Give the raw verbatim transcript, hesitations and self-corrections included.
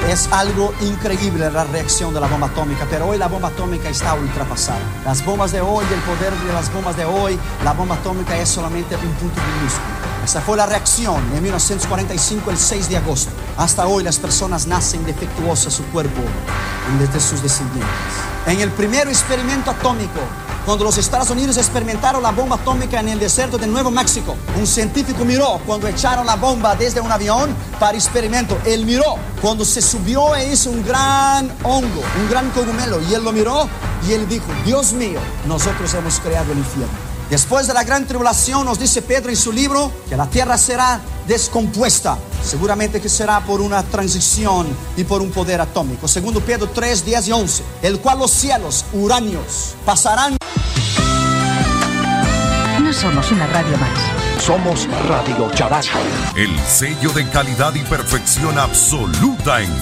Es algo increíble la reacción de la bomba atómica, pero hoy la bomba atómica está ultrapasada. Las bombas de hoy, el poder de las bombas de hoy, la bomba atómica es solamente un punto minúsculo. Esa fue la reacción en mil novecientos cuarenta y cinco, el seis de agosto. Hasta hoy las personas nacen defectuosas su cuerpo desde sus descendientes. En el primer experimento atómico, cuando los Estados Unidos experimentaron la bomba atómica en el desierto de Nuevo México, un científico miró cuando echaron la bomba desde un avión para experimento. Él miró cuando se subió e hizo un gran hongo, un gran cogumelo, y él lo miró y él dijo: Dios mío, nosotros hemos creado el infierno. Después de la gran tribulación, nos dice Pedro en su libro que la tierra será descompuesta. Seguramente que será por una transición y por un poder atómico. Segundo Pedro tres, diez y once. El cual los cielos, uráneos, pasarán. No somos una radio más. Somos Radio Charasco. El sello de calidad y perfección absoluta en